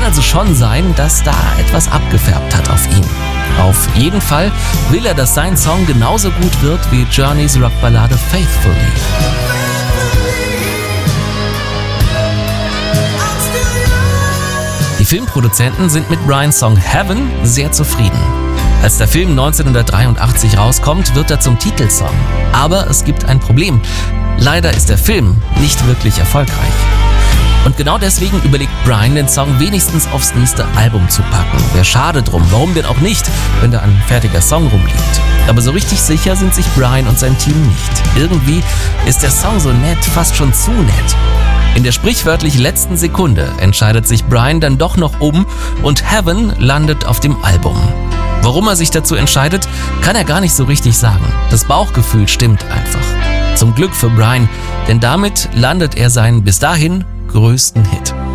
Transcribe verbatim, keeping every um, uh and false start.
also schon sein, dass da etwas abgefärbt hat auf ihn. Auf jeden Fall will er, dass sein Song genauso gut wird wie Journeys Rockballade Faithfully. Die Filmproduzenten sind mit Brians Song Heaven sehr zufrieden. Als der Film neunzehnhundertdreiundachtzig rauskommt, wird er zum Titelsong. Aber es gibt ein Problem. Leider ist der Film nicht wirklich erfolgreich. Und genau deswegen überlegt Brian, den Song wenigstens aufs nächste Album zu packen. Wäre schade drum, warum denn auch nicht, wenn da ein fertiger Song rumliegt. Aber so richtig sicher sind sich Brian und sein Team nicht. Irgendwie ist der Song so nett, fast schon zu nett. In der sprichwörtlich letzten Sekunde entscheidet sich Brian dann doch noch um und Heaven landet auf dem Album. Warum er sich dazu entscheidet, kann er gar nicht so richtig sagen. Das Bauchgefühl stimmt einfach. Zum Glück für Brian, denn damit landet er seinen bis dahin größten Hit.